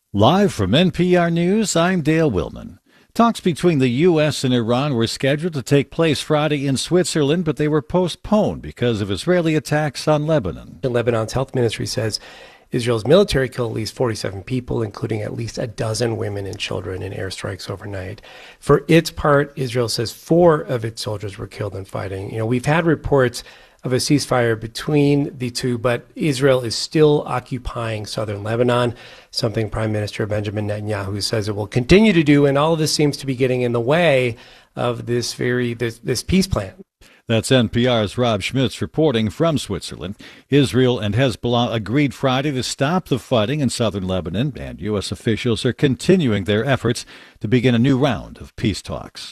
Live from NPR News, I'm Dale Willman. Talks between the U.S. and Iran were scheduled to take place Friday in Switzerland, but they were postponed because of Israeli attacks on Lebanon. Lebanon's health ministry says Israel's military killed at least 47 people, including at least a dozen women and children in airstrikes overnight. For its part, Israel says 4 of its soldiers were killed in fighting. We've had reports of a ceasefire between the two, but Israel is still occupying southern Lebanon, something Prime Minister Benjamin Netanyahu says it will continue to do, and all of this seems to be getting in the way of this peace plan. That's NPR's Rob Schmitz reporting from Switzerland. Israel and Hezbollah agreed Friday to stop the fighting in southern Lebanon, and U.S. officials are continuing their efforts to begin a new round of peace talks.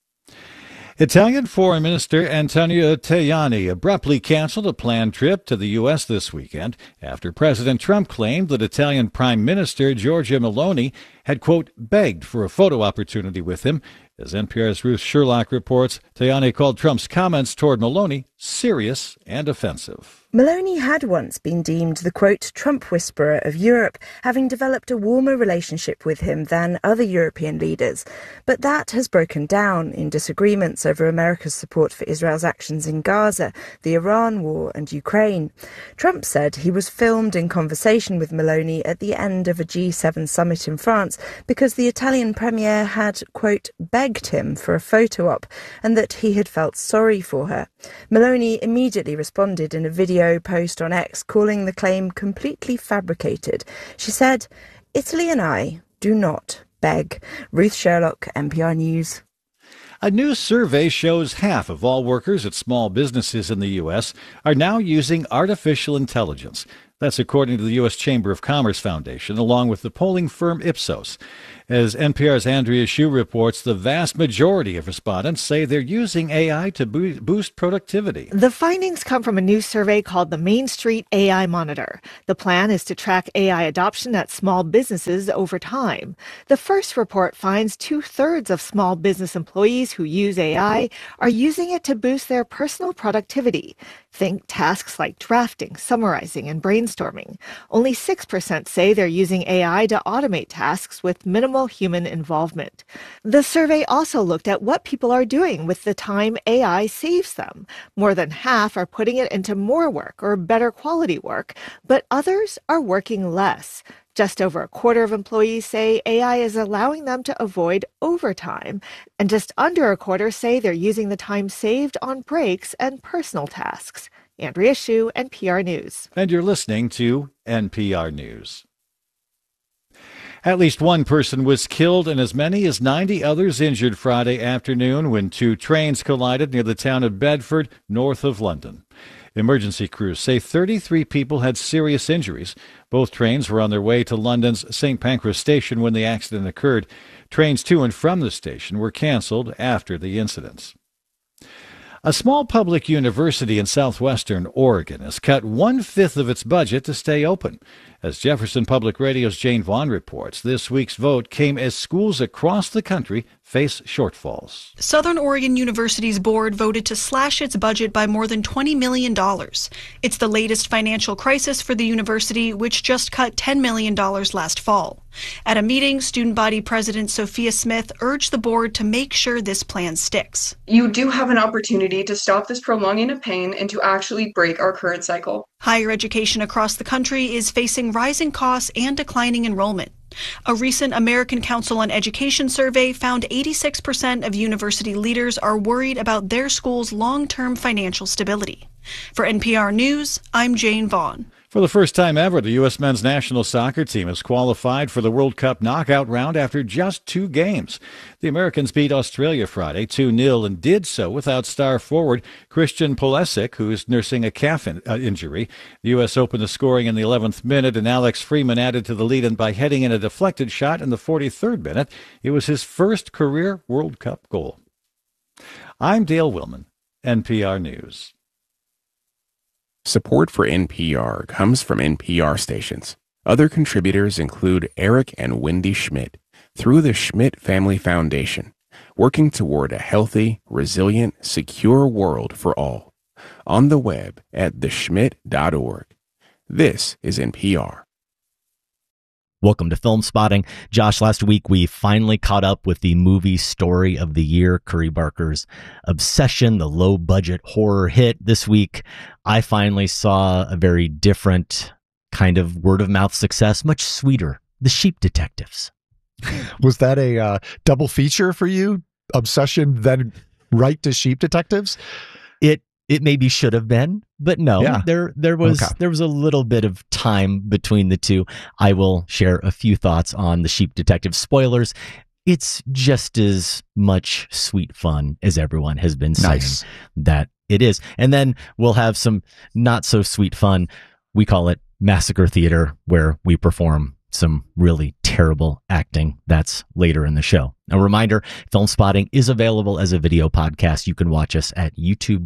Italian Foreign Minister Antonio Tajani abruptly canceled a planned trip to the U.S. this weekend after President Trump claimed that Italian Prime Minister Giorgia Meloni had, quote, begged for a photo opportunity with him. As NPR's Ruth Sherlock reports, Tajani called Trump's comments toward Meloni serious and offensive. Meloni had once been deemed the, quote, Trump whisperer of Europe, having developed a warmer relationship with him than other European leaders. But that has broken down in disagreements over America's support for Israel's actions in Gaza, the Iran war and Ukraine. Trump said he was filmed in conversation with Meloni at the end of a G7 summit in France because the Italian premier had, quote, begged him for a photo op and that he had felt sorry for her. Meloni immediately responded in a video post on X, calling the claim completely fabricated. She said, "Italy and I do not beg." Ruth Sherlock, NPR News. A new survey shows half of all workers at small businesses in the U.S. are now using artificial intelligence. That's according to the U.S. Chamber of Commerce Foundation, along with the polling firm Ipsos. As NPR's Andrea Hsu reports, the vast majority of respondents say they're using AI to boost productivity. The findings come from a new survey called the Main Street AI Monitor. The plan is to track AI adoption at small businesses over time. The first report finds 2/3 of small business employees who use AI are using it to boost their personal productivity. Think tasks like drafting, summarizing, and brainstorming. Only 6% say they're using AI to automate tasks with minimal human involvement. The survey also looked at what people are doing with the time AI saves them. More than half are putting it into more work or better quality work, but others are working less. Just over a quarter of employees say AI is allowing them to avoid overtime, and just under a quarter say they're using the time saved on breaks and personal tasks. Andrea Hsu, NPR News. And you're listening to NPR News. At least one person was killed and as many as 90 others injured Friday afternoon when 2 trains collided near the town of Bedford, north of London. Emergency crews say 33 people had serious injuries. Both trains were on their way to London's St. Pancras station when the accident occurred. Trains to and from the station were canceled after the incidents. A small public university in southwestern Oregon has cut 1/5 of its budget to stay open. As Jefferson Public Radio's Jane Vaughn reports, this week's vote came as schools across the country face shortfalls. Southern Oregon University's board voted to slash its budget by more than $20 million. It's the latest financial crisis for the university, which just cut $10 million last fall. At a meeting, student body president Sophia Smith urged the board to make sure this plan sticks. You do have an opportunity to stop this prolonging of pain and to actually break our current cycle. Higher education across the country is facing rising costs and declining enrollment. A recent American Council on Education survey found 86% of university leaders are worried about their school's long-term financial stability. For NPR News, I'm Jane Vaughn. For the first time ever, the U.S. men's national soccer team has qualified for the World Cup knockout round after just 2 games. The Americans beat Australia Friday 2-0 and did so without star forward Christian Pulisic, who is nursing a calf injury. The U.S. opened the scoring in the 11th minute, and Alex Freeman added to the lead by heading in a deflected shot in the 43rd minute. It was his first career World Cup goal. I'm Dale Willman, NPR News. Support for NPR comes from NPR stations. Other contributors include Eric and Wendy Schmidt through the Schmidt Family Foundation, working toward a healthy, resilient, secure world for all. On the web at theschmidt.org. This is NPR. Welcome to Film Spotting. Josh, last week we finally caught up with the movie story of the year, Curry Barker's Obsession, the low-budget horror hit. This week, I finally saw a very different kind of word-of-mouth success, much sweeter, The Sheep Detectives. Was that a double feature for you? Obsession, then right to Sheep Detectives? It maybe should have been, but no, there was a little bit of time between the two. I will share a few thoughts on The Sheep Detective. Spoilers, it's just as much sweet fun as everyone has been saying that it is. And then we'll have some not so sweet fun. We call it Massacre Theater, where we perform some really terrible acting. That's later in the show. A reminder, Film Spotting is available as a video podcast. You can watch us at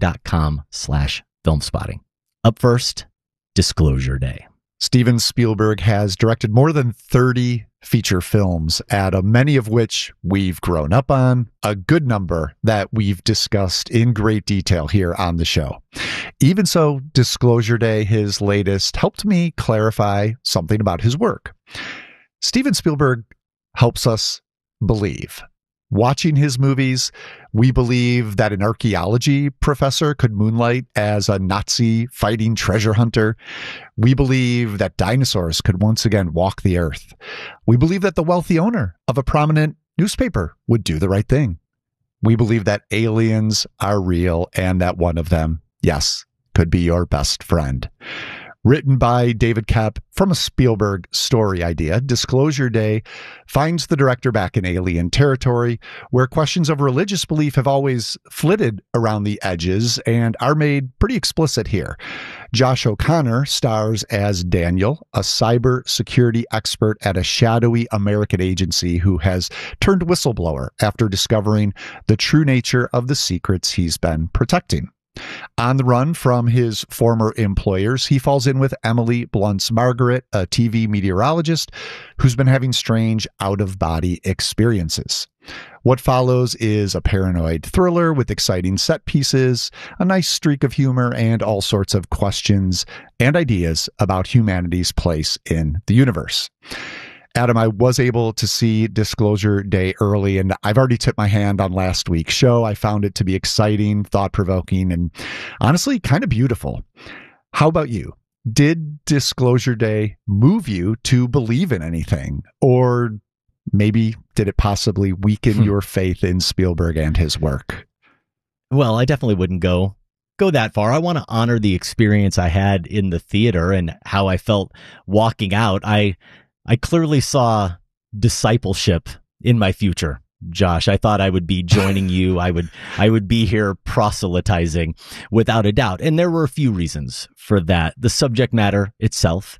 youtube.com/filmspotting. Up first, Disclosure Day. Steven Spielberg has directed more than 30 feature films, Adam, many of which we've grown up on, a good number that we've discussed in great detail here on the show. Even so, Disclosure Day, his latest, helped me clarify something about his work. Steven Spielberg helps us believe. Watching his movies, we believe that an archaeology professor could moonlight as a Nazi fighting treasure hunter. We believe that dinosaurs could once again walk the earth. We believe that the wealthy owner of a prominent newspaper would do the right thing. We believe that aliens are real and that one of them, yes, could be your best friend. Written by David Koepp from a Spielberg story idea, Disclosure Day finds the director back in alien territory where questions of religious belief have always flitted around the edges and are made pretty explicit here. Josh O'Connor stars as Daniel, a cyber security expert at a shadowy American agency who has turned whistleblower after discovering the true nature of the secrets he's been protecting. On the run from his former employers, he falls in with Emily Blunt's Margaret, a TV meteorologist who's been having strange out-of-body experiences. What follows is a paranoid thriller with exciting set pieces, a nice streak of humor, and all sorts of questions and ideas about humanity's place in the universe. Adam, I was able to see Disclosure Day early, and I've already tipped my hand on last week's show. I found it to be exciting, thought-provoking, and honestly kind of beautiful. How about you? Did Disclosure Day move you to believe in anything? Or maybe did it possibly weaken your faith in Spielberg and his work? Well, I definitely wouldn't go that far. I want to honor the experience I had in the theater and how I felt walking out. I clearly saw discipleship in my future, Josh. I thought I would be joining you. I would be here proselytizing without a doubt. And there were a few reasons for that. The subject matter itself,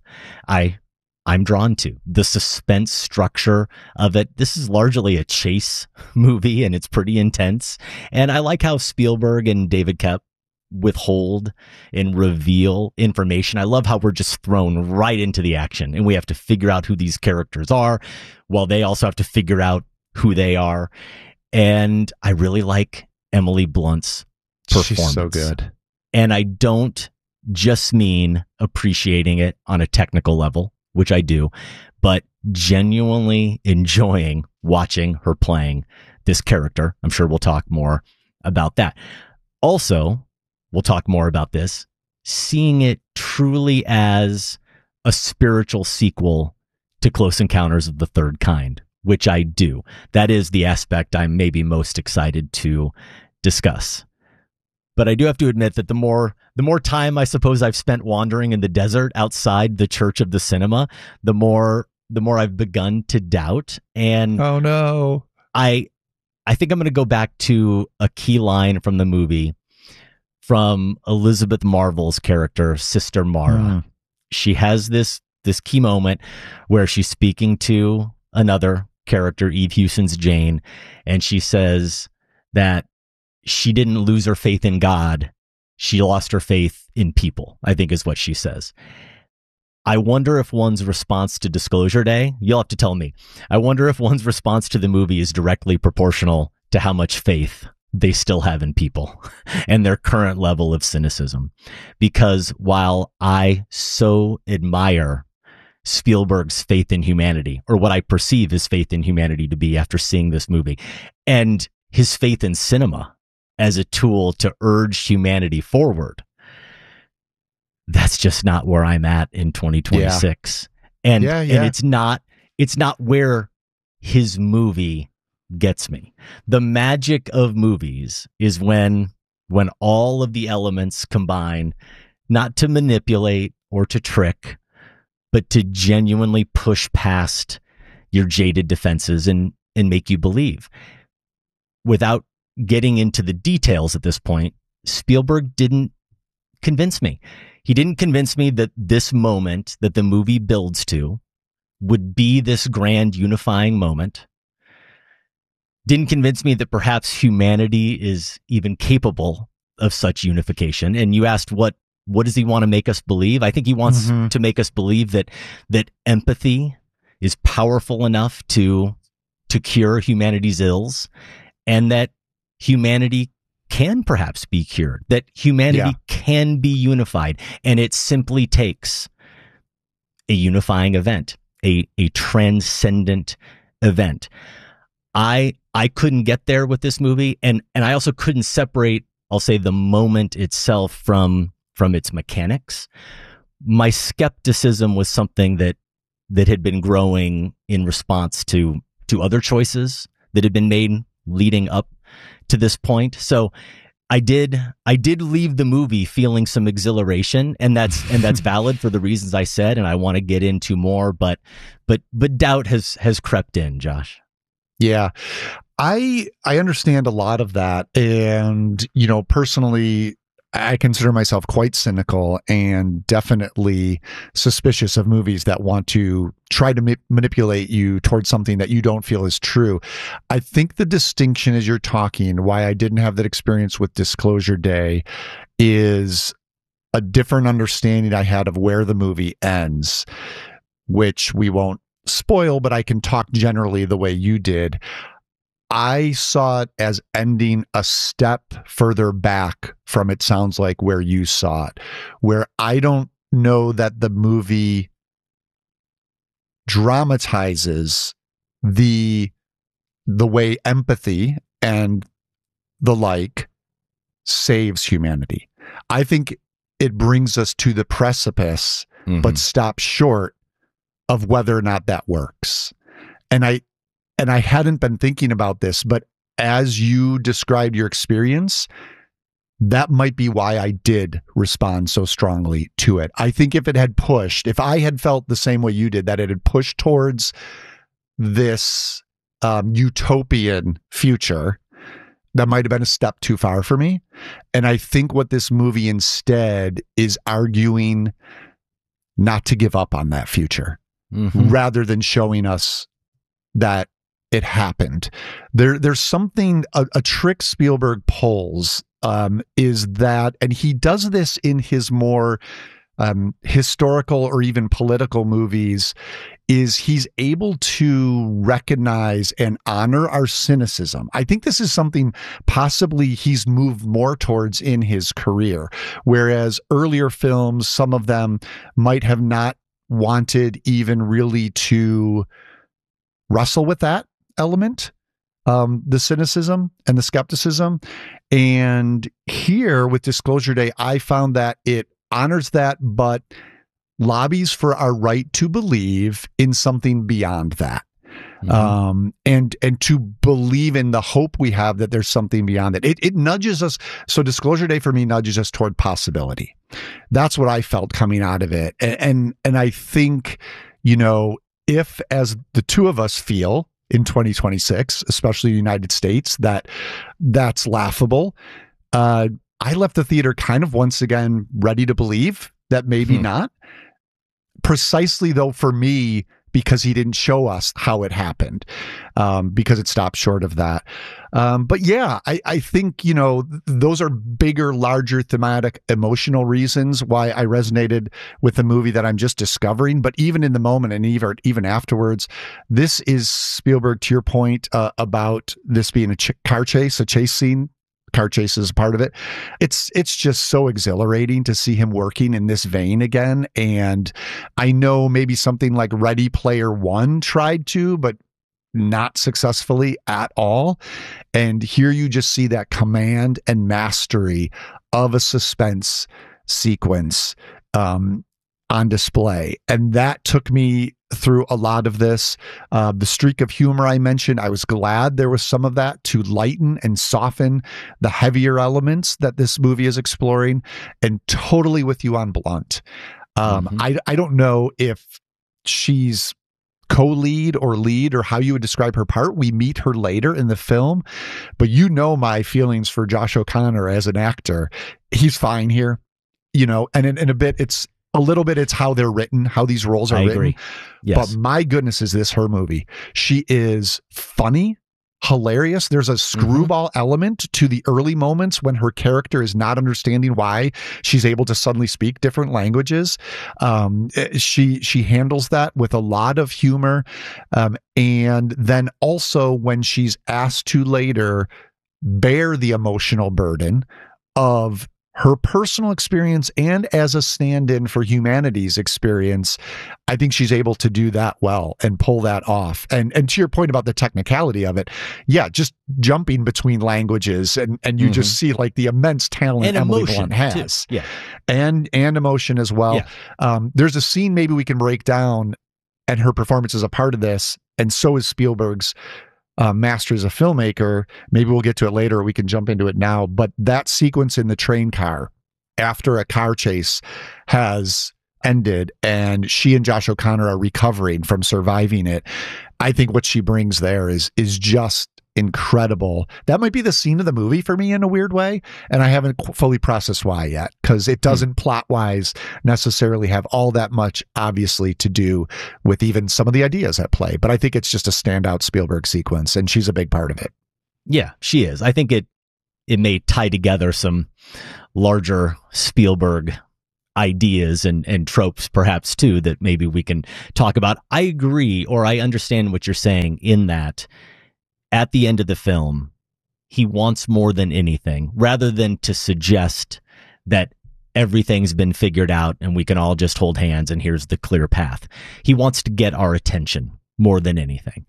I'm drawn to. The suspense structure of it. This is largely a chase movie and it's pretty intense. And I like how Spielberg and David Koepp withhold and reveal information. I love how we're just thrown right into the action and we have to figure out who these characters are while they also have to figure out who they are. And I really like Emily Blunt's performance. She's so good. And I don't just mean appreciating it on a technical level, which I do, but genuinely enjoying watching her playing this character. I'm sure we'll talk more about that. Also, we'll talk more about this, seeing it truly as a spiritual sequel to Close Encounters of the Third Kind, which I do. That is the aspect I'm maybe most excited to discuss. But I do have to admit that the more time I suppose I've spent wandering in the desert outside the Church of the Cinema, the more I've begun to doubt. And oh no, I think I'm going to go back to a key line from the movie from Elizabeth Marvel's character, Sister Mara. She has this key moment where she's speaking to another character, Eve Hewson's Jane, and she says that she didn't lose her faith in God. She lost her faith in people, I think is what she says. I wonder if one's response to Disclosure Day, you'll have to tell me, I wonder if one's response to the movie is directly proportional to how much faith they still have in people and their current level of cynicism. Because while I so admire Spielberg's faith in humanity, or what I perceive his faith in humanity to be after seeing this movie, and his faith in cinema as a tool to urge humanity forward. That's just not where I'm at in 2026. And it's not where his movie gets me. The magic of movies is when all of the elements combine, not to manipulate or to trick, but to genuinely push past your jaded defenses and make you believe. Without getting into the details at this point, Spielberg didn't convince me. He didn't convince me that this moment that the movie builds to would be this grand unifying moment. Didn't convince me that perhaps humanity is even capable of such unification. And you asked, what does he want to make us believe? I think he wants to make us believe that empathy is powerful enough to cure humanity's ills, and that humanity can perhaps be cured, that humanity can be unified. And it simply takes a unifying event, a transcendent event. I couldn't get there with this movie. And I also couldn't separate, I'll say, the moment itself from its mechanics. My skepticism was something that had been growing in response to other choices that had been made leading up to this point. So I did leave the movie feeling some exhilaration, and that's valid for the reasons I said, and I want to get into more, but doubt has crept in, Josh. Yeah. I understand a lot of that, and personally, I consider myself quite cynical and definitely suspicious of movies that want to try to manipulate you towards something that you don't feel is true. I think the distinction, as you're talking, why I didn't have that experience with Disclosure Day, is a different understanding I had of where the movie ends, which we won't spoil, but I can talk generally the way you did. I saw it as ending a step further back from, it sounds like, where you saw it, where I don't know that the movie dramatizes the way empathy and the like saves humanity. I think it brings us to the precipice, but stops short of whether or not that works. And I hadn't been thinking about this, but as you described your experience, that might be why I did respond so strongly to it. I think if I had felt the same way you did, that it had pushed towards this utopian future, that might have been a step too far for me. And I think what this movie instead is arguing not to give up on that future, rather than showing us that it happened. There's something, a trick Spielberg pulls, is that, and he does this in his more historical or even political movies, is he's able to recognize and honor our cynicism. I think this is something possibly he's moved more towards in his career, whereas earlier films, some of them might have not wanted even really to wrestle with that element, the cynicism and the skepticism. And here with Disclosure Day, I found that it honors that, but lobbies for our right to believe in something beyond that. And to believe in the hope we have that there's something beyond it. It nudges us. So Disclosure Day for me nudges us toward possibility. That's what I felt coming out of it. And I think, if, as the two of us feel in 2026, especially the United States, that's laughable. I left the theater kind of once again ready to believe that maybe not. Precisely though, for me, because he didn't show us how it happened, because it stopped short of that. But yeah, I think, those are bigger, larger thematic, emotional reasons why I resonated with the movie that I'm just discovering. But even in the moment and even afterwards, this is Spielberg, to your point, about this being a car chase, a chase scene car chase is a part of it. It's just so exhilarating to see him working in this vein again. And I know maybe something like Ready Player One tried to, but not successfully at all. And here you just see that command and mastery of a suspense sequence on display. And that took me through a lot of this. The streak of humor I mentioned, I was glad there was some of that to lighten and soften the heavier elements that this movie is exploring, and totally with you on Blunt. I don't know if she's co-lead or lead or how you would describe her part. We meet her later in the film, but you know my feelings for Josh O'Connor as an actor. He's fine here, and in a bit, it's how they're written, how these roles are written. Yes. But my goodness, is this her movie? She is funny, hilarious. There's a screwball element to the early moments when her character is not understanding why she's able to suddenly speak different languages. She handles that with a lot of humor. And then also when she's asked to later bear the emotional burden of her personal experience and as a stand-in for humanity's experience, I think she's able to do that well and pull that off. And to your point about the technicality of it, yeah, just jumping between languages and you just see like the immense talent and Emily emotion Blunt has. too. Yeah. And emotion as well. Yeah. There's a scene maybe we can break down, and her performance is a part of this, and so is Spielberg's master as a filmmaker. Maybe we'll get to it later, or we can jump into it now. But that sequence in the train car after a car chase has ended and she and Josh O'Connor are recovering from surviving it, I think what she brings there is just incredible. That might be the scene of the movie for me in a weird way, and I haven't fully processed why yet, because it doesn't plot-wise necessarily have all that much, obviously, to do with even some of the ideas at play. But I think it's just a standout Spielberg sequence, and she's a big part of it. Yeah, she is. I think it may tie together some larger Spielberg ideas and tropes, perhaps, too, that maybe we can talk about. I agree, or I understand what you're saying in that at the end of the film, he wants more than anything, rather than to suggest that everything's been figured out and we can all just hold hands and here's the clear path. He wants to get our attention more than anything.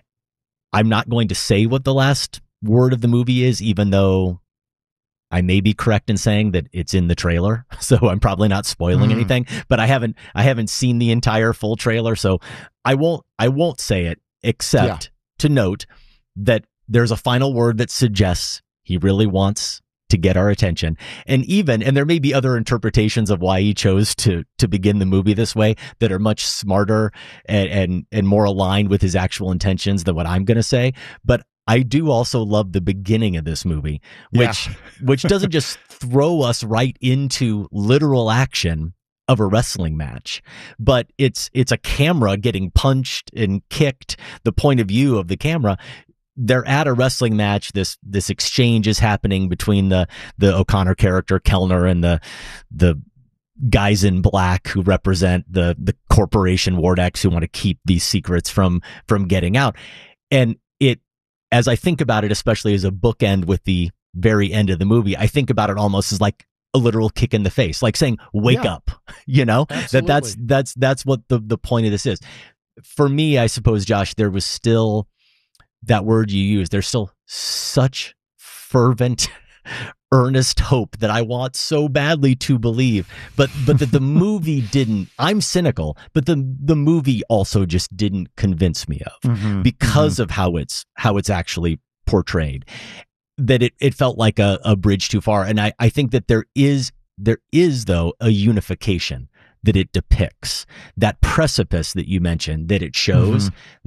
I'm not going to say what the last word of the movie is, even though I may be correct in saying that it's in the trailer, so I'm probably not spoiling anything, but I haven't seen the entire full trailer, so I won't say it, except to note that there's a final word that suggests he really wants to get our attention. And there may be other interpretations of why he chose to begin the movie this way that are much smarter and more aligned with his actual intentions than what I'm going to say. But I do also love the beginning of this movie, which doesn't just throw us right into literal action of a wrestling match, but it's a camera getting punched and kicked, the point of view of the camera. They're at a wrestling match. This exchange is happening between the O'Connor character Kellner and the guys in black who represent the corporation Wardex, who want to keep these secrets from getting out. And as I think about it, especially as a bookend with the very end of the movie, I think about it almost as like a literal kick in the face, like saying, wake up, Absolutely. that's what the point of this is. For me, I suppose, Josh, there was still that word you used. There's still such fervent, earnest hope that I want so badly to believe, but that the movie didn't. I'm cynical, but the movie also just didn't convince me of because of how it's actually portrayed. That it felt like a bridge too far, and I think that there is though a unification that it depicts, that precipice that you mentioned that it shows,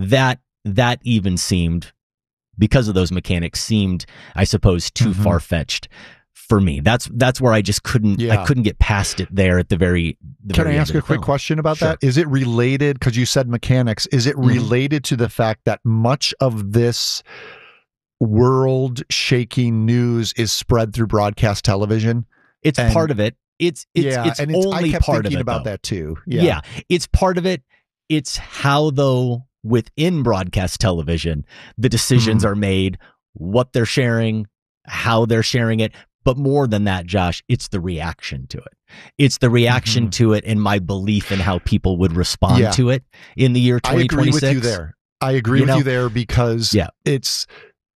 that even seemed, because of those mechanics, seemed, I suppose, too far-fetched for me. That's where I just couldn't I couldn't get past it there at the very Can I ask a quick question about that? Is it related, because you said mechanics, is it related to the fact that much of this world-shaking news is spread through broadcast television? It's part of it. It's only I kept part thinking of it, about though. that too. Yeah, it's part of it. It's how, though, within broadcast television, the decisions are made, what they're sharing, how they're sharing it. But more than that, Josh, it's the reaction to it. It's the reaction to it and my belief in how people would respond to it in the year 2026. I agree with you there. I agree with you there because it's,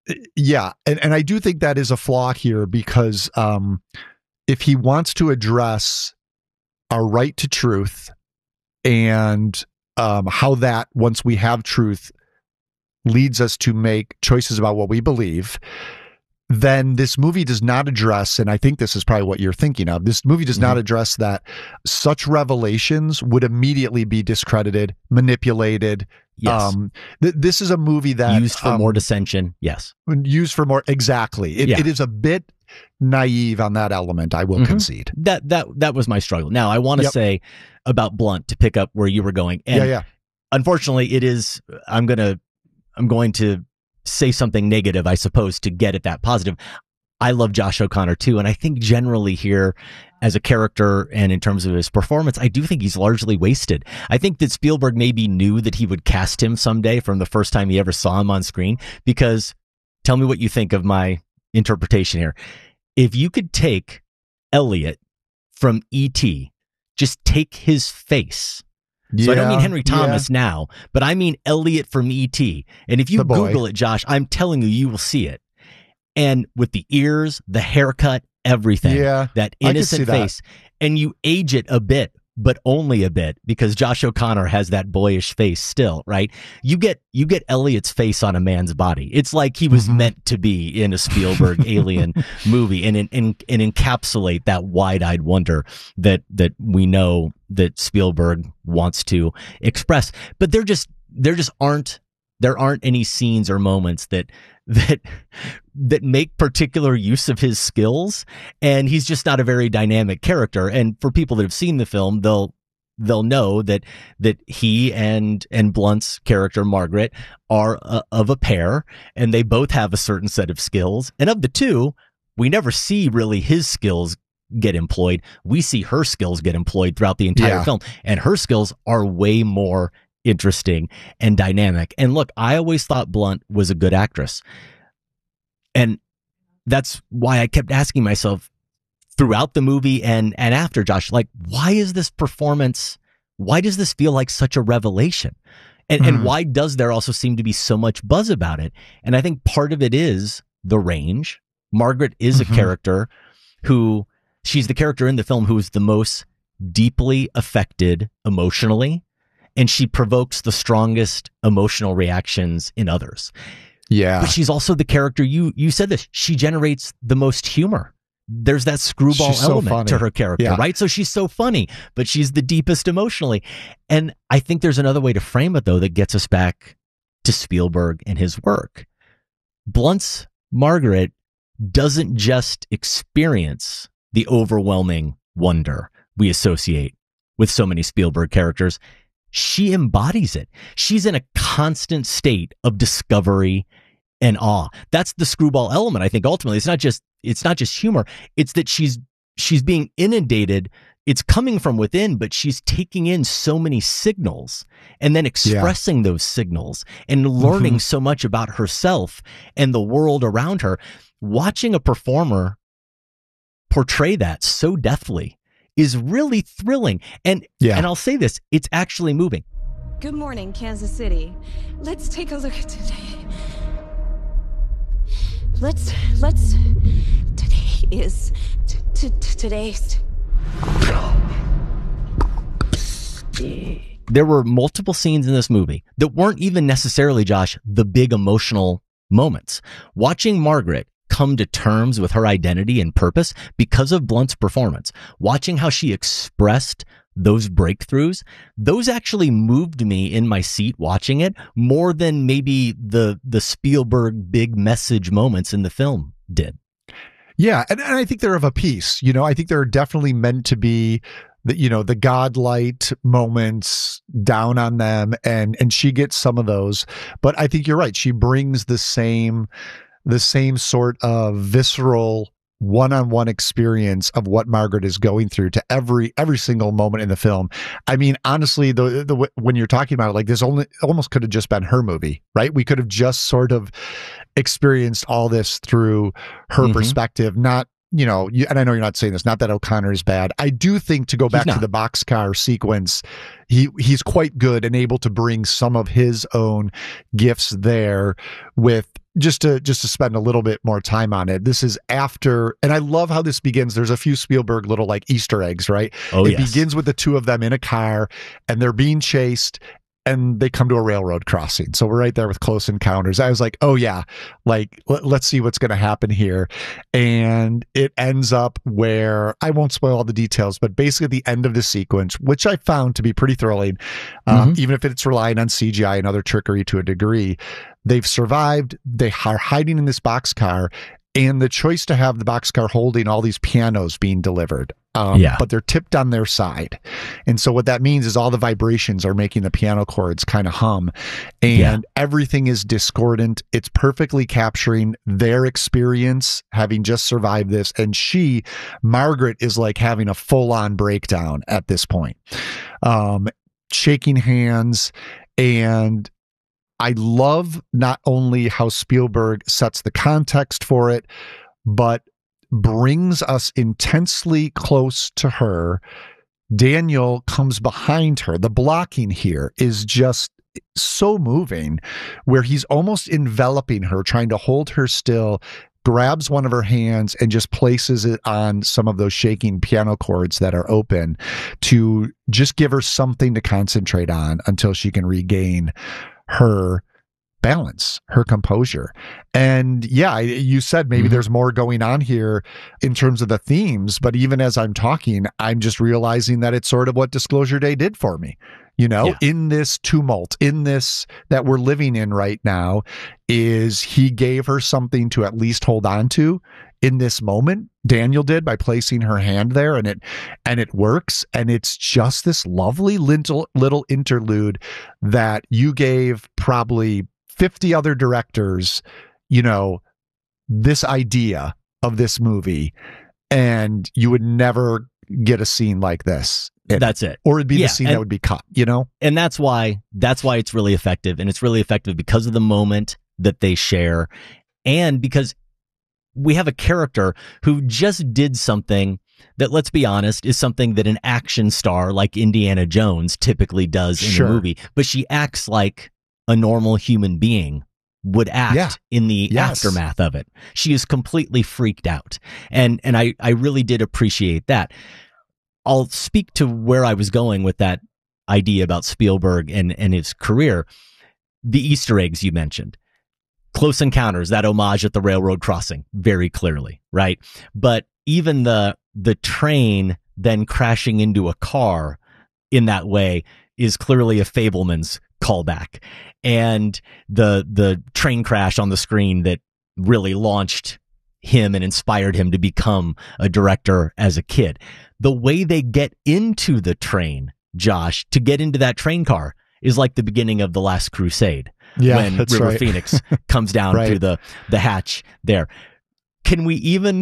and I do think that is a flaw here because if he wants to address our right to truth and how that, once we have truth, leads us to make choices about what we believe, then this movie does not address, and I think this is probably what you're thinking of, this movie does not address that such revelations would immediately be discredited, manipulated. Yes. This is a movie that used for more dissension. Yes. Used for more. Exactly. It is a bit naive on that element. I will concede. That was my struggle. Now I want to say about Blunt, to pick up where you were going. And unfortunately it is, I'm going to say something negative, I suppose, to get at that positive. I love Josh O'Connor too, and I think generally here, as a character and in terms of his performance, I do think he's largely wasted. I think that Spielberg maybe knew that he would cast him someday from the first time he ever saw him on screen, because tell me what you think of my interpretation here. If you could take Elliot from E.T., just take his face. So I don't mean Henry Thomas now, but I mean Elliot from E.T. And if you Google it, Josh, I'm telling you, you will see it. And with the ears, the haircut, everything, that innocent face, and you age it a bit, but only a bit, because Josh O'Connor has that boyish face still, right? You get Elliot's face on a man's body. It's like he was meant to be in a Spielberg alien movie and encapsulate that wide-eyed wonder that we know that Spielberg wants to express. But there aren't any scenes or moments that make particular use of his skills, and he's just not a very dynamic character. And for people that have seen the film, they'll know that he and Blunt's character Margaret are of a pair, and they both have a certain set of skills. And of the two, we never see really his skills get employed. We see her skills get employed throughout the entire film, and her skills are way more interesting and dynamic. And look, I always thought Blunt was a good actress, and that's why I kept asking myself throughout the movie and after, Josh, like, why is this performance, why does this feel like such a revelation? And why does there also seem to be so much buzz about it? And I think part of it is the range. Margaret is a character she's the character in the film who is the most deeply affected emotionally, and she provokes the strongest emotional reactions in others. Yeah. But she's also the character, you said this, she generates the most humor. There's that screwball element to her character, right? So she's so funny, but she's the deepest emotionally. And I think there's another way to frame it, though, that gets us back to Spielberg and his work. Blunt's Margaret doesn't just experience the overwhelming wonder we associate with so many Spielberg characters. She embodies it. She's in a constant state of discovery and awe. That's the screwball element. I think ultimately it's not just humor. It's that she's being inundated. It's coming from within, but she's taking in so many signals and then expressing those signals and learning so much about herself and the world around her. Watching a performer portray that so deftly is really thrilling. And I'll say this, it's actually moving. Good morning, Kansas City. Let's take a look at today. Today's. There were multiple scenes in this movie that weren't even necessarily, Josh, the big emotional moments. Watching Margaret come to terms with her identity and purpose because of Blunt's performance, watching how she expressed those breakthroughs, those actually moved me in my seat watching it more than maybe the Spielberg big message moments in the film did. Yeah, and I think they're of a piece. You know, I think they're definitely meant to be the godlight moments down on them, and she gets some of those. But I think you're right. She brings the same sort of visceral one-on-one experience of what Margaret is going through to every single moment in the film. I mean, honestly, when you're talking about it, like, this almost could have just been her movie, right? We could have just sort of experienced all this through her perspective, not, and I know you're not saying this, not that O'Connor is bad. I do think, to go back to the boxcar sequence, he's quite good and able to bring some of his own gifts there with just to spend a little bit more time on it. This is after, and I love how this begins. There's a few Spielberg little like Easter eggs, right? It begins with the two of them in a car and they're being chased and they come to a railroad crossing. So we're right there with Close Encounters. I was like, oh yeah, like let's see what's going to happen here. And it ends up where, I won't spoil all the details, but basically at the end of the sequence, which I found to be pretty thrilling, even if it's relying on CGI and other trickery to a degree, they've survived. They are hiding in this boxcar, and the choice to have the boxcar holding all these pianos being delivered. But they're tipped on their side. And so what that means is all the vibrations are making the piano chords kind of hum, and everything is discordant. It's perfectly capturing their experience having just survived this. And Margaret, is like having a full-on breakdown at this point, shaking hands. And I love not only how Spielberg sets the context for it, but brings us intensely close to her. Daniel comes behind her. The blocking here is just so moving, where he's almost enveloping her, trying to hold her still, grabs one of her hands and just places it on some of those shaking piano chords that are open to just give her something to concentrate on until she can regain her balance, her composure. And you said maybe there's more going on here in terms of the themes, but even as I'm talking, I'm just realizing that it's sort of what Disclosure Day did for me. In this tumult, in this that we're living in right now, is he gave her something to at least hold on to in this moment. Daniel did, by placing her hand there, and it works. And it's just this lovely little interlude that you gave probably 50 other directors, this idea of this movie, and you would never get a scene like this. That's it. Or it'd be the scene that would be cut, And that's why it's really effective. And it's really effective because of the moment that they share, and because we have a character who just did something that, let's be honest, is something that an action star like Indiana Jones typically does in a movie, but she acts like a normal human being would act in the aftermath of it. She is completely freaked out. And I really did appreciate that. I'll speak to where I was going with that idea about Spielberg and his career. The Easter eggs you mentioned. Close Encounters, that homage at the railroad crossing, very clearly, right? But even the train then crashing into a car in that way is clearly a Fabelman's callback. And the train crash on the screen that really launched him and inspired him to become a director as a kid. The way they get into the train, Josh, to get into that train car is like the beginning of The Last Crusade. When River Phoenix comes down through the hatch there. Can we even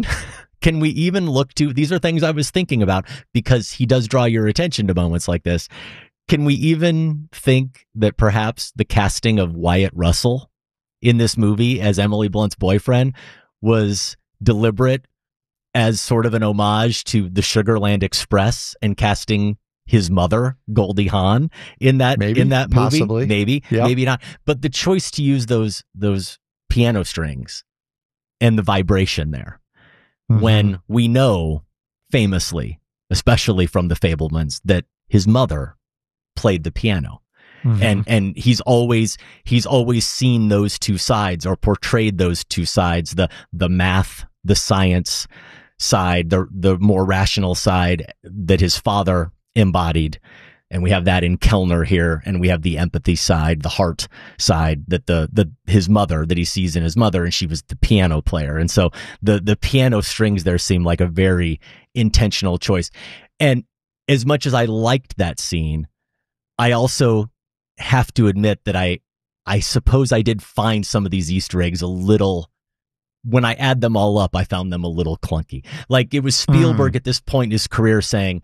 look to, these are things I was thinking about because he does draw your attention to moments like this. Can we even think that perhaps the casting of Wyatt Russell in this movie as Emily Blunt's boyfriend was deliberate as sort of an homage to the Sugarland Express and casting his mother, Goldie Hawn, in that movie? Possibly. Maybe not. But the choice to use those piano strings and the vibration there, when we know famously, especially from the Fabelmans, that his mother played the piano. And he's always seen those two sides, or portrayed those two sides, the math, the science side, the more rational side that his father embodied. And we have that in Kellner here, and we have the empathy side, the heart side that his mother, that he sees in his mother, and she was the piano player. And so the piano strings there seem like a very intentional choice. And as much as I liked that scene, I also have to admit that I suppose I did find some of these Easter eggs a little, when I add them all up, I found them a little clunky. Like it was Spielberg at this point in his career saying,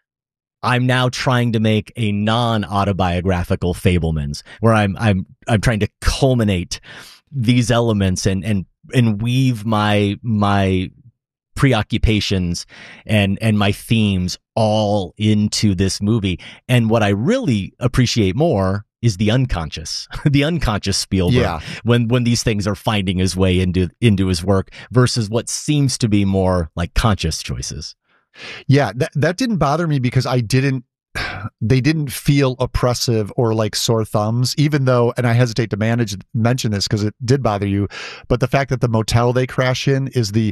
I'm now trying to make a non-autobiographical Fabelmans, where I'm trying to culminate these elements and weave my preoccupations and my themes all into this movie. And what I really appreciate more is the unconscious Spielberg, when these things are finding his way into his work versus what seems to be more like conscious choices. Yeah, that didn't bother me because they didn't feel oppressive or like sore thumbs, even though, and I hesitate to mention this because it did bother you, but the fact that the motel they crash in is the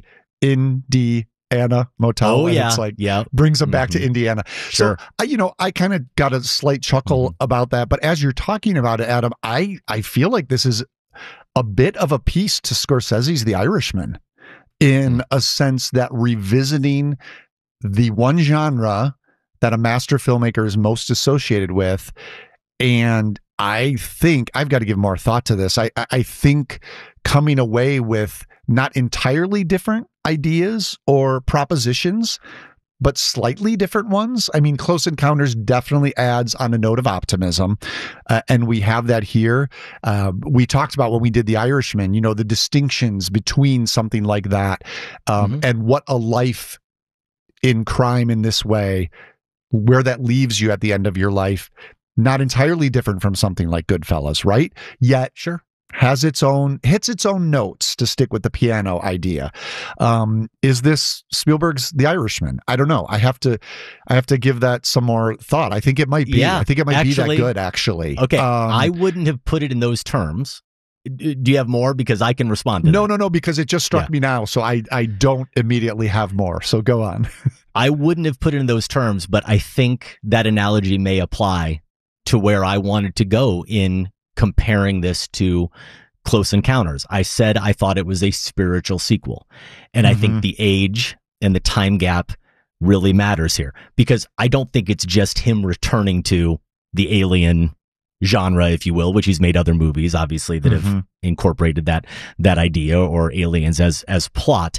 Indiana motel. Oh, yeah. It's like, brings them back to Indiana. Sure. So, I kind of got a slight chuckle about that. But as you're talking about it, Adam, I feel like this is a bit of a piece to Scorsese's The Irishman in a sense that revisiting the one genre that a master filmmaker is most associated with. And I think I've got to give more thought to this. I think coming away with not entirely different ideas or propositions, but slightly different ones. I mean, Close Encounters definitely adds on a note of optimism. And we have that here. We talked about when we did The Irishman, the distinctions between something like that and what a life in crime in this way, where that leaves you at the end of your life, not entirely different from something like Goodfellas, right? Yet, hits its own notes, to stick with the piano idea. Is this Spielberg's The Irishman? I don't know. I have to give that some more thought. I think it might be. Yeah, I think it might be that good, actually. Okay, I wouldn't have put it in those terms. Do you have more? Because I can respond to that. No, because it just struck me now, so I don't immediately have more. So go on. I wouldn't have put it in those terms, but I think that analogy may apply to where I wanted to go in comparing this to Close Encounters. I said I thought it was a spiritual sequel, and I think the age and the time gap really matters here, because I don't think it's just him returning to the alien genre, if you will, which he's made other movies, obviously, that have incorporated that idea or aliens as plot.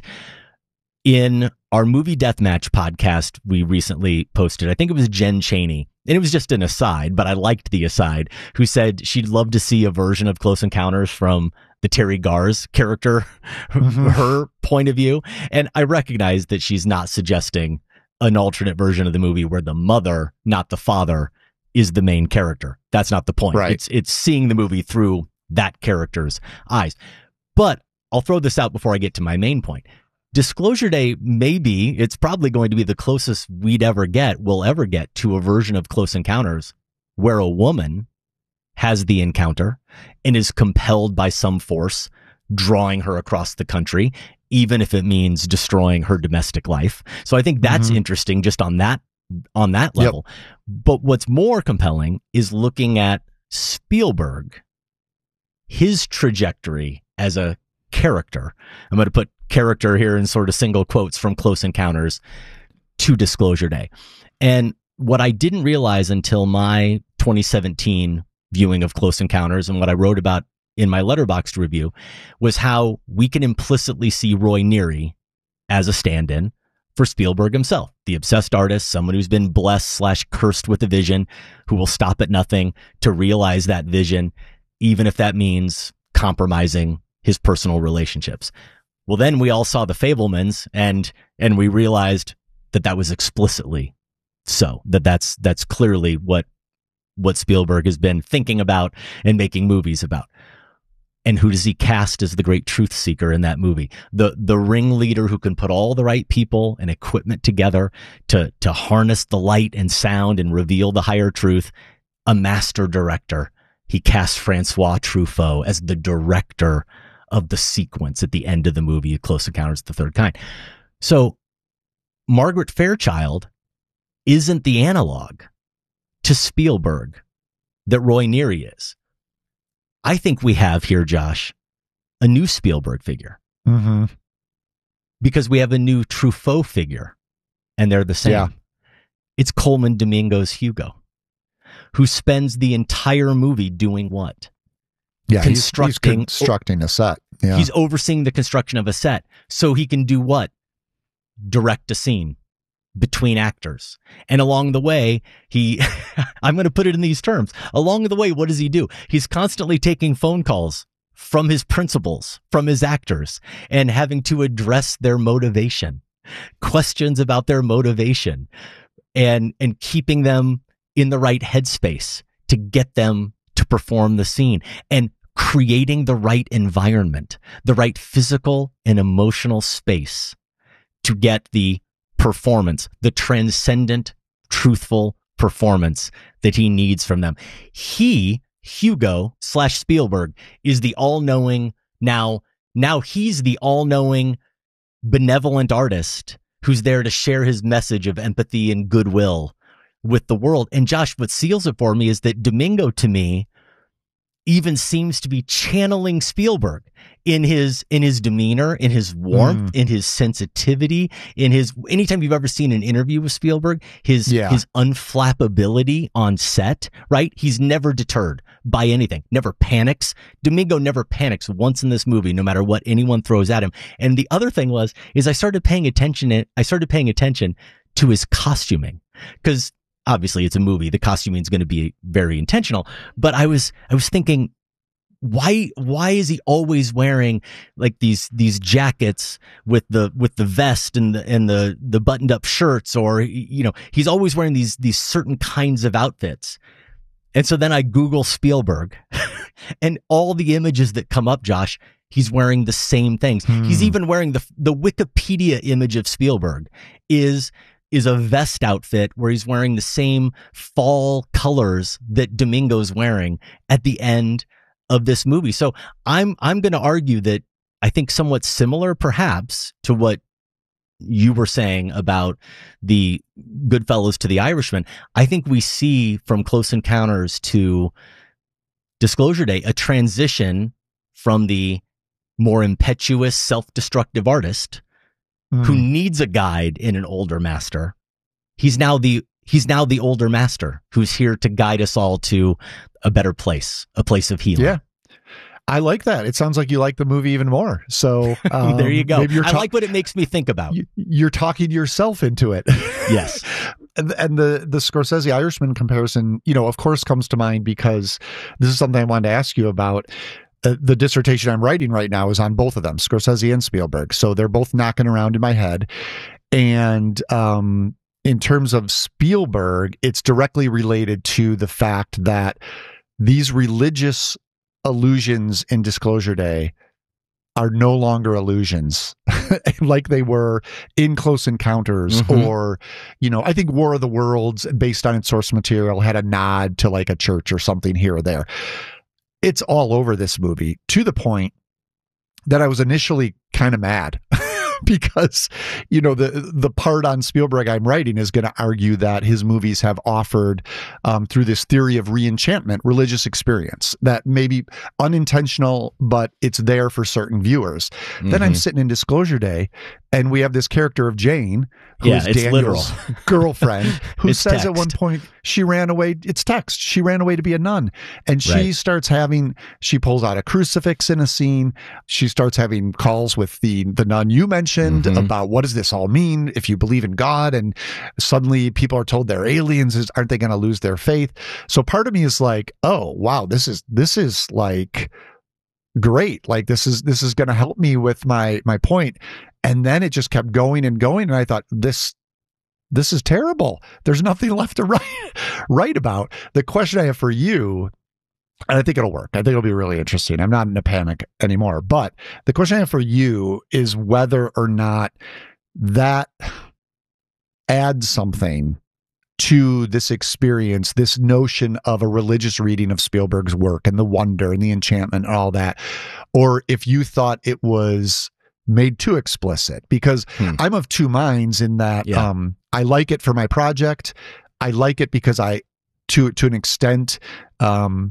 In our Movie Deathmatch podcast we recently posted, I think it was Jen Chaney, and it was just an aside, but I liked the aside, who said she'd love to see a version of Close Encounters from the Terry Garrs character, her point of view. And I recognize that she's not suggesting an alternate version of the movie where the mother, not the father, is the main character. That's not the point. Right. It's seeing the movie through that character's eyes. But I'll throw this out before I get to my main point. Disclosure Day, it's probably going to be the closest we'll ever get to a version of Close Encounters where a woman has the encounter and is compelled by some force drawing her across the country, even if it means destroying her domestic life. So I think that's interesting just on that level. Yep. But what's more compelling is looking at Spielberg, his trajectory as a character. I'm going to put character here in sort of single quotes from Close Encounters to Disclosure Day. And what I didn't realize until my 2017 viewing of Close Encounters, and what I wrote about in my Letterboxd review, was how we can implicitly see Roy Neary as a stand-in for Spielberg himself, the obsessed artist, someone who's been blessed/cursed with a vision, who will stop at nothing to realize that vision, even if that means compromising his personal relationships. Well, then we all saw The Fabelmans, and we realized that was explicitly so. That's clearly what Spielberg has been thinking about and making movies about. And who does he cast as the great truth seeker in that movie? The ringleader who can put all the right people and equipment together to harness the light and sound and reveal the higher truth. A master director. He cast Francois Truffaut as the director of the sequence at the end of the movie, Close Encounters of the Third Kind. So Margaret Fairchild isn't the analog to Spielberg that Roy Neary is. I think we have here, Josh, a new Spielberg figure. Because we have a new Truffaut figure, and they're the same. Yeah. It's Coleman Domingo's Hugo, who spends the entire movie doing what? Yeah, he's constructing a set. Yeah. He's overseeing the construction of a set. So he can do what? Direct a scene between actors. And along the way, I'm going to put it in these terms. Along the way, what does he do? He's constantly taking phone calls from his principals, from his actors, and having to address their motivation, questions about their motivation, and keeping them in the right headspace to get them to perform the scene, and creating the right environment, the right physical and emotional space to get the performance, the transcendent, truthful performance that he needs from them. Hugo / Spielberg, is the all-knowing, now he's the all-knowing, benevolent artist who's there to share his message of empathy and goodwill with the world. And Josh, what seals it for me is that Domingo, to me, even seems to be channeling Spielberg in his demeanor, in his warmth, in his sensitivity, anytime you've ever seen an interview with Spielberg, his unflappability on set, right? He's never deterred by anything, never panics. Domingo never panics once in this movie, no matter what anyone throws at him. And the other thing is I started paying attention to his costuming, because obviously it's a movie. The costuming is going to be very intentional, but I was thinking, why is he always wearing like these jackets with the vest and the buttoned up shirts, or, he's always wearing these certain kinds of outfits. And so then I Google Spielberg and all the images that come up, Josh, he's wearing the same things. He's even wearing the Wikipedia image of Spielberg is a vest outfit where he's wearing the same fall colors that Domingo's wearing at the end of this movie. So I'm going to argue that I think somewhat similar perhaps to what you were saying about the Goodfellas to the Irishman. I think we see from Close Encounters to Disclosure Day a transition from the more impetuous, self-destructive artist who needs a guide in an older master. He's now the older master who's here to guide us all to a better place, a place of healing. Yeah. I like that. It sounds like you like the movie even more. So there you go. I like what it makes me think about. You're talking yourself into it. Yes. And the Scorsese Irishman comparison, of course comes to mind because this is something I wanted to ask you about. The dissertation I'm writing right now is on both of them, Scorsese and Spielberg. So they're both knocking around in my head. And in terms of Spielberg, it's directly related to the fact that these religious allusions in Disclosure Day are no longer illusions like they were in Close Encounters, or, I think War of the Worlds, based on its source material, had a nod to like a church or something here or there. It's all over this movie, to the point that I was initially kind of mad because, the part on Spielberg I'm writing is going to argue that his movies have offered, through this theory of reenchantment, religious experience that may be unintentional, but it's there for certain viewers. Then I'm sitting in Disclosure Day, and we have this character of Jane, who is Daniel's girlfriend, who says text. At one point she ran away. It's text. She ran away to be a nun, and she starts she pulls out a crucifix in a scene. She starts having calls with the nun you mentioned about what does this all mean if you believe in God, and suddenly people are told they're aliens. Aren't they going to lose their faith? So part of me is like, oh wow, this is like great. Like this is going to help me with my point. And then it just kept going and going. And I thought, this is terrible. There's nothing left to write about. The question I have for you, and I think it'll work. I think it'll be really interesting. I'm not in a panic anymore. But the question I have for you is whether or not that adds something to this experience, this notion of a religious reading of Spielberg's work and the wonder and the enchantment and all that, or if you thought it was made too explicit. Because I'm of two minds in that I like it for my project. I like it because to an extent, I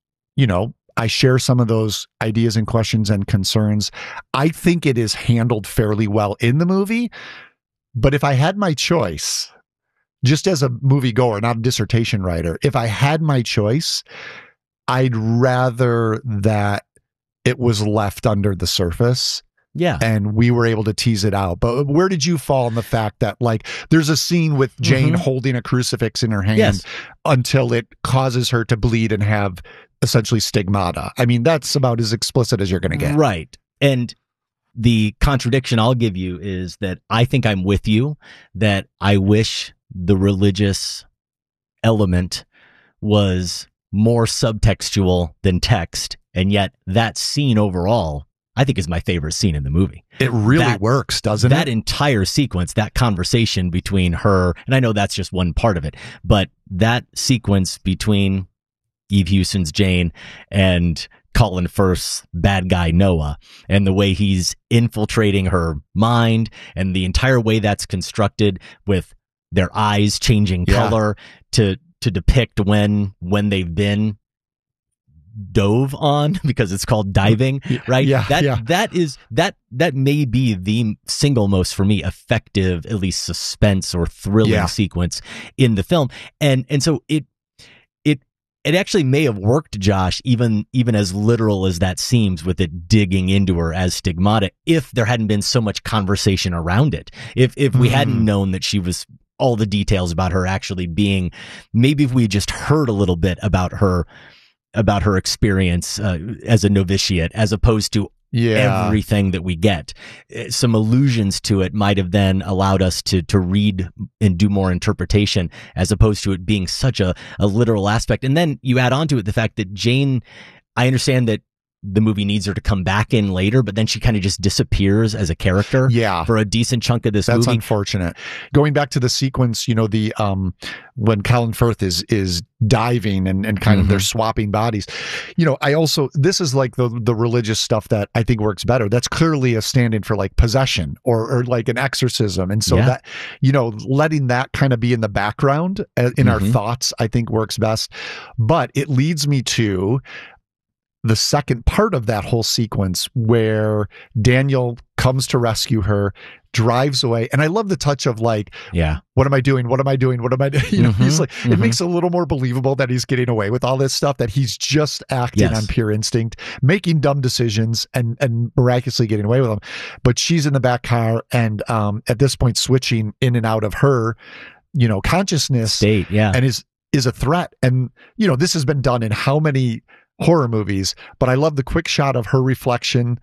share some of those ideas and questions and concerns. I think it is handled fairly well in the movie. But if I had my choice, just as a moviegoer, not a dissertation writer, if I had my choice, I'd rather that it was left under the surface. Yeah. And we were able to tease it out. But where did you fall on the fact that, like, there's a scene with Jane holding a crucifix in her hand until it causes her to bleed and have essentially stigmata. I mean, that's about as explicit as you're going to get. Right. And the contradiction I'll give you is that I think I'm with you, that I wish the religious element was more subtextual than text. And yet that scene overall, I think, is my favorite scene in the movie. It really works, doesn't it? That entire sequence, that conversation between her, and I know that's just one part of it, but that sequence between Eve Hewson's Jane and Colin Firth's bad guy Noah, and the way he's infiltrating her mind, and the entire way that's constructed with their eyes changing color to depict when they've been dove on, because it's called diving, right? That may be the single most, for me, effective, at least suspense or thrilling sequence in the film. And so it actually may have worked, Josh, even as literal as that seems, with it digging into her as stigmata, if there hadn't been so much conversation around it. If we hadn't known that she was, all the details about her actually being, maybe if we just heard a little bit about her experience as a novitiate, as opposed to everything that we get. Some allusions to it might have then allowed us to read and do more interpretation, as opposed to it being such a literal aspect. And then you add on to it the fact that Jane, I understand that the movie needs her to come back in later, but then she kind of just disappears as a character for a decent chunk of this movie. That's unfortunate. Going back to the sequence, the when Colin Firth is diving and kind of they're swapping bodies. I also, this is like the religious stuff that I think works better. That's clearly a stand-in for like possession or like an exorcism. And so that, letting that kind of be in the background in our thoughts, I think works best. But it leads me to the second part of that whole sequence, where Daniel comes to rescue her, drives away. And I love the touch of like, what am I doing? What am I doing? What am I doing? He's like, it makes it a little more believable that he's getting away with all this stuff, that he's just acting on pure instinct, making dumb decisions and miraculously getting away with them. But she's in the back car, and at this point switching in and out of her, consciousness state, and is a threat. And, this has been done in how many horror movies, but I love the quick shot of her reflection